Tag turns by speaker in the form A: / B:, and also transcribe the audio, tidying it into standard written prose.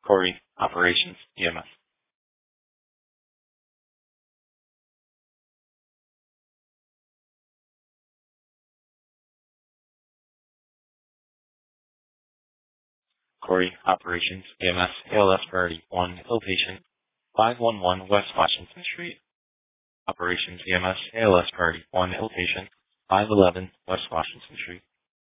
A: Corey, Operations, EMS. Corey, Operations, EMS, ALS Priority 1, Ill Patient, 511 West Washington Street. Operations, EMS, ALS Priority 1, Ill Patient, 511 West Washington Street.